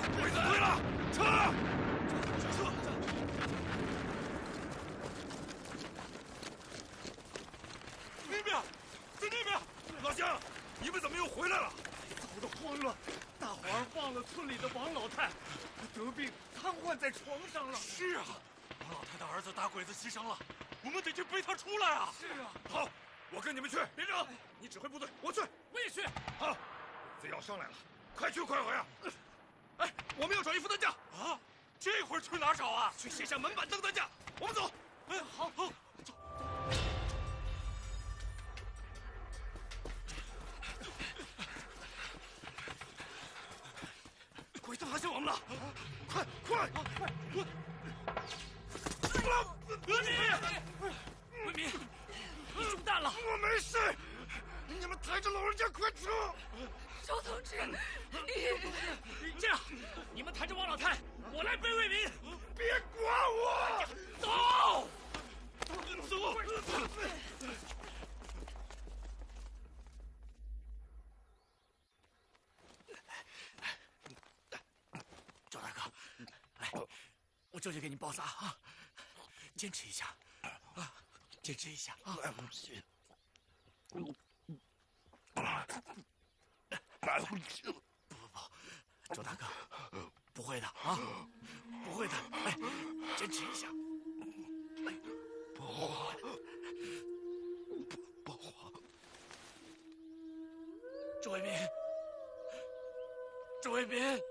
鬼子回了，撤！撤！那边，在那边，老乡，你们怎么又回来了？ 早都慌了，大伙儿忘了村里的王老太，得病瘫痪在床上了。 是啊，王老太的儿子打鬼子牺牲了，我们得去背他出来啊！ 是啊， 好，我跟你们去。连长，你指挥部队，我去。 我也去。 好，子耀上来了，快去快回啊！哎，我们要找一副担架啊！这会儿去哪找啊？去卸下门板凳担架。我们走。 哎，好，好，走。 鬼子发现我们了！快快快！ 文明，文明，你中弹了！ 我没事，你们抬着老人家快撤！ 周同志， 你这样，你们抬着王老太，我来背卫民。 别管我！ 走！ 走！ 赵大哥，来，我这就给你包扎啊！坚持一下，啊，坚持一下啊！不，周大哥，不会的啊，不会的，哎，坚持一下。哎， 不慌，不慌。 周卫民，周卫民。